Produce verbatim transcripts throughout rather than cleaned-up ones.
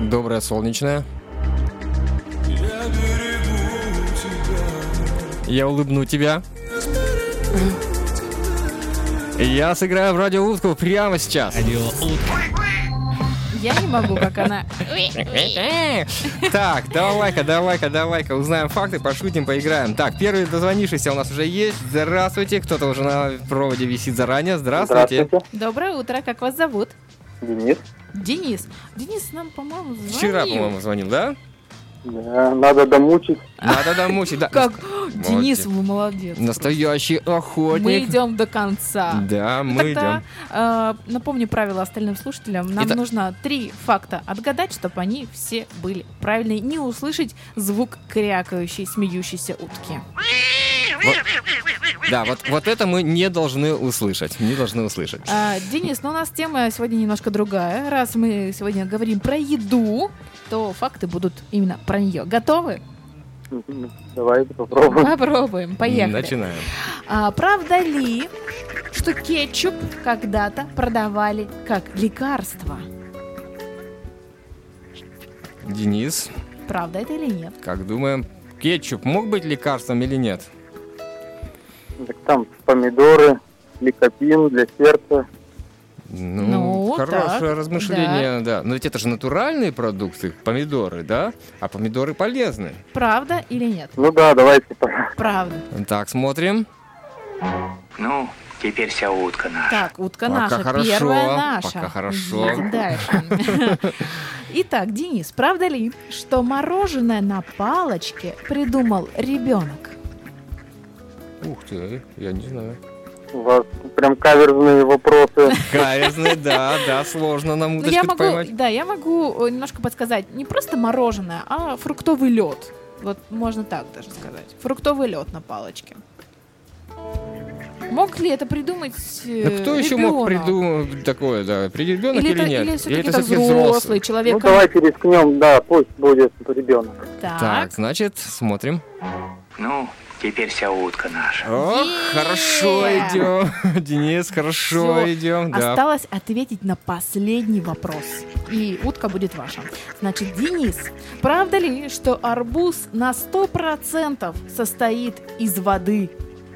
Доброе, солнечное. Я улыбну тебя. Я сыграю в радиоутку прямо сейчас. Я не могу, как она. Так, давай-ка, давай-ка, давай-ка, узнаем факты, пошутим, поиграем. Так, первый дозвонившийся у нас уже есть. Здравствуйте, кто-то уже на проводе висит заранее. Здравствуйте. Здравствуйте. Доброе утро, как вас зовут? Денис. Денис. Денис нам, по-моему, звонил. Вчера, по-моему, звонил, да? Да, надо домучить. Надо домучить, да. Как? Молодец. Денис, вы молодец. Настоящий охотник. Мы идем до конца. Да, Ну, мы тогда, идем. э, напомню правила остальным слушателям. Нам Итак. нужно три факта отгадать, чтобы они все были правильные. Не услышать звук крякающей, смеющейся утки. Да, вот, вот это мы не должны услышать. Не должны услышать. А, Денис, ну у нас тема сегодня немножко другая. Раз мы сегодня говорим про еду, то факты будут именно про нее. Готовы? Давайте попробуем. Попробуем. Поехали. Начинаем. А, правда ли, что кетчуп когда-то продавали как лекарство? Денис, Правда это или нет? как думаем, кетчуп мог быть лекарством или нет? Так там помидоры, ликопин для сердца. Ну, Ну, хорошее так, размышление, да. Но ведь это же натуральные продукты, помидоры, да? А помидоры полезны. Правда или нет? Ну да, давайте. по- Правда. Так, смотрим. Ну, теперь вся утка наша. Так, утка Пока наша, хорошо, первая наша. пока хорошо. Едем дальше. Итак, Денис, правда ли, что мороженое на палочке придумал ребенок? Ух ты, я не знаю. У вас прям каверзные вопросы. Каверзный, да, да, сложно нам Ну, я удочку могу, поймать. да, я могу э, немножко подсказать. Не просто мороженое, а фруктовый лед. Вот можно так даже сказать. Фруктовый лед на палочке. Мог ли это придумать э, Да кто еще мог ребенок? придумать такое, да? При ребенок Или, или, это, нет? или все-таки это это всё-таки взрослый человек? Ну давайте рискнем, да, пусть будет ребенок. Так. Так, значит, смотрим. Ну, теперь вся утка наша. О, Е-е-е! хорошо идем. Денис, хорошо Всё. идем. Да. Осталось ответить на последний вопрос. И утка будет ваша. Значит, Денис, правда ли, что арбуз на сто процентов состоит из воды?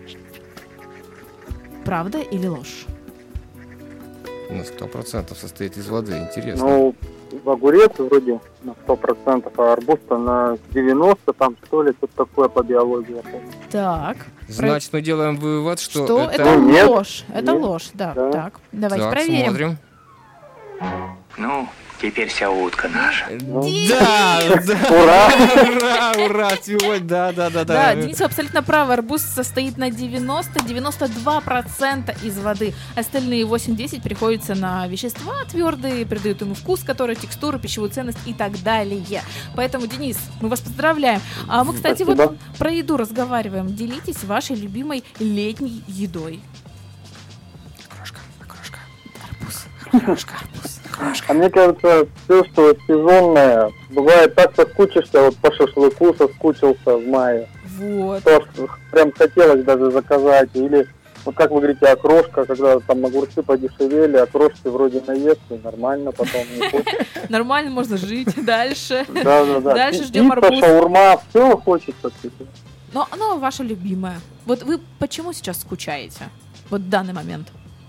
Правда или ложь? На сто процентов состоит из воды. Интересно. Ну, огурец вроде на сто процентов, а арбуз-то на девяносто, там что ли, что-то такое по биологии. Так. Значит, мы делаем вывод, что, Что? это... Это, Ну, нет. ложь. Это Нет. ложь, да. Да. Так, давайте Так, проверим. смотрим. Ну, теперь вся утка наша. Да, да. Ура! Ура, ура, сегодня, да, да, да, Да, да. Денис абсолютно прав. Арбуз состоит на девяносто-девяносто два процента из воды. Остальные восемь-десять приходятся на вещества твердые, придают ему вкус, который, текстуру, пищевую ценность и так далее. Поэтому, Денис, мы вас поздравляем. А мы, кстати, Спасибо. вот про еду разговариваем. Делитесь вашей любимой летней едой. Крошка, крошка. Арбуз, крошка, арбуз, крошка. А мне кажется, все, что сезонное, бывает так соскучишься, вот по шашлыку соскучился в мае. Вот. То, что прям хотелось даже заказать. Или, вот как вы говорите, окрошка, когда там огурцы подешевели, окрошки вроде наесться, нормально потом не хочется. Нормально, можно жить дальше. Да, да, да. Дальше Пи- ждем пицца, арбуз. шаурма, все хочется. Но оно ваше любимое. Вот вы почему сейчас скучаете? Вот в данный момент.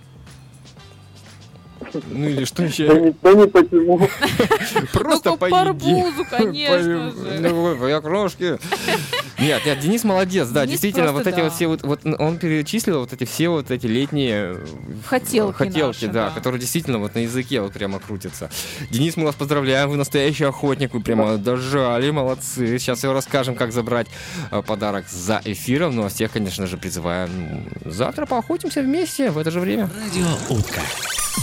Ну или что Да еще? не, да не почему. Просто Ну, по поеди. арбузу, конечно По- же. Ну, по окрошке. Нет, нет, Денис молодец, да, Денис действительно, просто вот эти да. вот все вот, вот он перечислил вот эти все вот эти летние э, Хотелки хотелки, наши, да, да. которые действительно вот на языке вот прямо крутятся. Денис, мы вас поздравляем, вы настоящий охотник, вы прямо дожали, молодцы. Сейчас его расскажем, как забрать э, подарок за эфиром, ну а всех, конечно же, призываем завтра поохотимся вместе в это же время. Радио Утка.